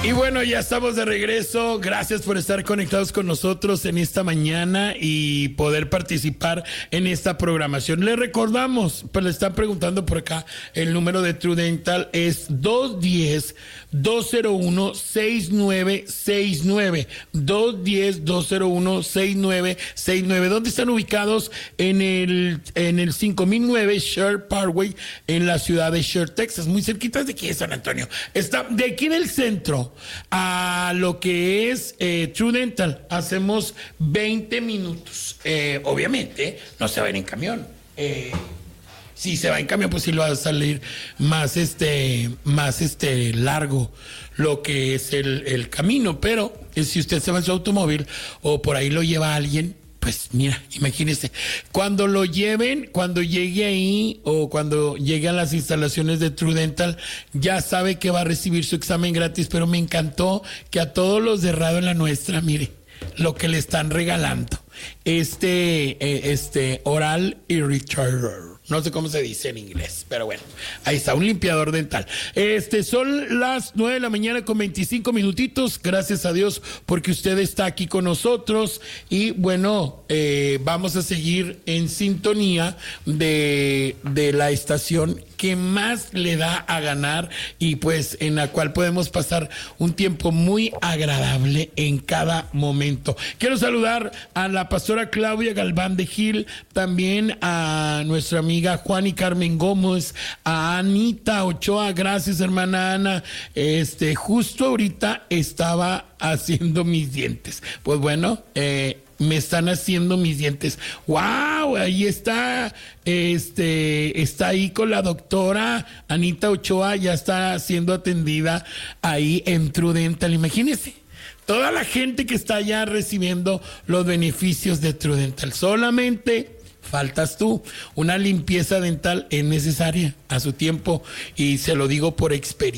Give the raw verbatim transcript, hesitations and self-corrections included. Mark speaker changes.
Speaker 1: Y bueno, ya estamos de regreso. Gracias por estar conectados con nosotros en esta mañana y poder participar en esta programación. Le recordamos, pues le están preguntando por acá, el número de True Dental es dos uno cero, dos cero uno, seis nueve seis nueve. dos uno cero, dos cero uno, seis nueve seis nueve. ¿Dónde están ubicados? En el, en el cinco mil nueve Sher Parkway, en la ciudad de Sher, Texas, muy cerquita de aquí de San Antonio. Está de aquí en el centro a lo que es eh, True Dental, hacemos veinte minutos. Eh, obviamente, no se va a ir en camión. Eh, si se va en camión, pues sí lo va a salir más este, más este largo lo que es el, el camino. Pero eh, si usted se va en su automóvil o por ahí lo lleva alguien, pues mira, imagínese, cuando lo lleven, cuando llegue ahí o cuando llegue a las instalaciones de True Dental, ya sabe que va a recibir su examen gratis. Pero me encantó que a todos los de Radio La Nuestra, mire, lo que le están regalando, este, eh, este oral irritator. No sé cómo se dice en inglés, pero bueno, ahí está, un limpiador dental. Este, son las nueve de la mañana con veinticinco minutitos. Gracias a Dios porque usted está aquí con nosotros. Y bueno, eh, vamos a seguir en sintonía de, de la estación que más le da a ganar y pues en la cual podemos pasar un tiempo muy agradable en cada momento. Quiero saludar a la pastora Claudia Galván de Gil, también a nuestra amiga Juan y Carmen Gómez, a Anita Ochoa. Gracias, hermana Ana. Este, justo ahorita estaba haciendo mis dientes. Pues bueno, eh, me están haciendo mis dientes. ¡Wow! Ahí está, este, está ahí con la doctora Anita Ochoa, ya está siendo atendida ahí en True Dental. Imagínense, toda la gente que está allá recibiendo los beneficios de True Dental. Solamente faltas tú. Una limpieza dental es necesaria a su tiempo y se lo digo por experiencia.